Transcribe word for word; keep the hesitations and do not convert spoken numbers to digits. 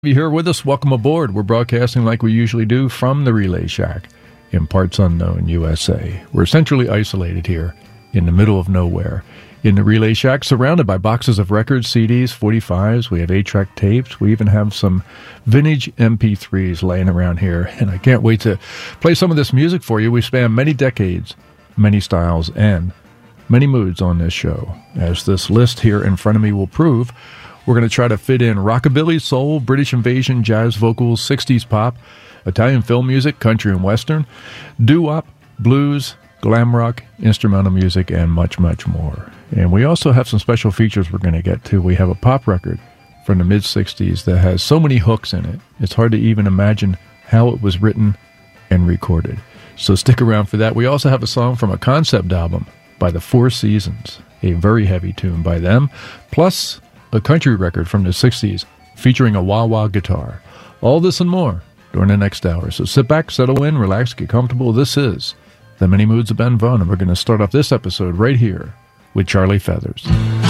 You here with us? Welcome aboard. We're broadcasting like we usually do from the Relay Shack in parts unknown U S A. We're centrally isolated here in the middle of nowhere in the Relay Shack, surrounded by boxes of records, C Ds, forty-fives. We have eight-track tapes. We even have some vintage M P threes laying around here, and I can't wait to play some of this music for you. We span many decades, many styles, and many moods on this show. As this list here in front of me will prove, we're going to try to fit in rockabilly, soul, British invasion, jazz vocals, sixties pop, Italian film music, country and western, doo-wop, blues, glam rock, instrumental music, and much, much more. And we also have some special features we're going to get to. We have a pop record from the mid-sixties that has so many hooks in it, it's hard to even imagine how it was written and recorded. So stick around for that. We also have a song from a concept album by the Four Seasons, a very heavy tune by them, plus a country record from the sixties featuring a wah-wah guitar. All this and more during the next hour. So sit back, settle in, relax, get comfortable. This is The Many Moods of Ben Vaughn, and we're going to start off this episode right here with Charlie Feathers.